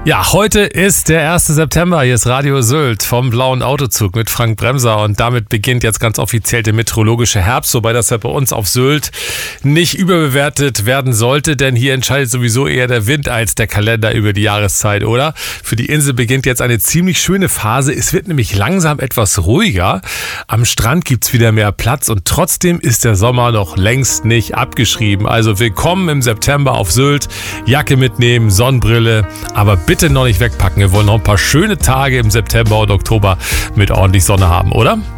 Ja, heute ist der 1. September. Hier ist Radio Sylt vom Blauen Autozug mit Frank Bremser und damit beginnt jetzt ganz offiziell der meteorologische Herbst, wobei das ja bei uns auf Sylt nicht überbewertet werden sollte, denn hier entscheidet sowieso eher der Wind als der Kalender über die Jahreszeit, oder? Für die Insel beginnt jetzt eine ziemlich schöne Phase. Es wird nämlich langsam etwas ruhiger. Am Strand gibt's wieder mehr Platz und trotzdem ist der Sommer noch längst nicht abgeschrieben. Also willkommen im September auf Sylt. Jacke mitnehmen, Sonnenbrille, aber bitte noch nicht wegpacken. Wir wollen noch ein paar schöne Tage im September und Oktober mit ordentlich Sonne haben, oder?